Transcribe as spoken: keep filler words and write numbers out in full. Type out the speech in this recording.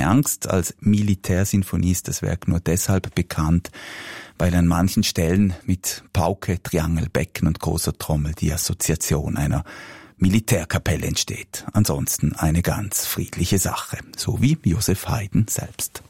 Ernst. Als Militärsinfonie ist das Werk nur deshalb bekannt, weil an manchen Stellen mit Pauke, Triangel, Becken und großer Trommel die Assoziation einer Militärkapelle entsteht. Ansonsten eine ganz friedliche Sache, so wie Joseph Haydn selbst.